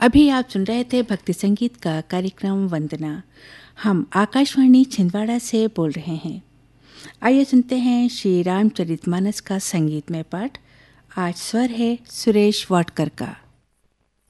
अभी आप सुन रहे थे भक्ति संगीत का कार्यक्रम वंदना। हम आकाशवाणी छिंदवाड़ा से बोल रहे हैं। आइए सुनते हैं श्री रामचरितमानस का संगीत में पाठ। आज स्वर है सुरेश वाडकर का।